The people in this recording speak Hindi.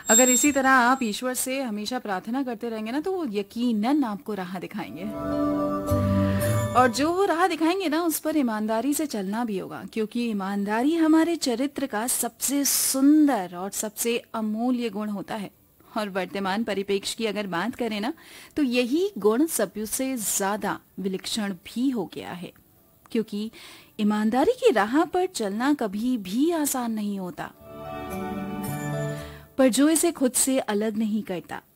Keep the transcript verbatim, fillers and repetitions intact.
अगर इसी तरह आप ईश्वर से हमेशा प्रार्थना करते रहेंगे ना, तो वो यकीनन आपको राह दिखाएंगे। और जो वो राह दिखाएंगे ना, उस पर ईमानदारी से चलना भी होगा, क्योंकि ईमानदारी हमारे चरित्र का सबसे सुंदर और सबसे अमूल्य गुण होता है। और वर्तमान परिप्रेक्ष्य की अगर बात करें ना, तो यही गुण सबसे ज्यादा विलक्षण भी हो गया है, क्योंकि ईमानदारी की राह पर चलना कभी भी आसान नहीं होता, पर जो इसे खुद से अलग नहीं करता,